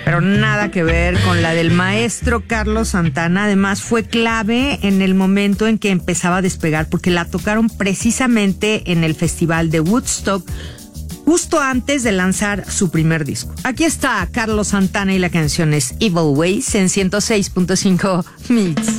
Pero nada que ver con la del maestro Carlos Santana. Además, fue clave en el momento en que empezaba a despegar, porque la tocaron precisamente en el Festival de Woodstock, justo antes de lanzar su primer disco. Aquí está Carlos Santana y la canción es Evil Ways en 106.5 Mix.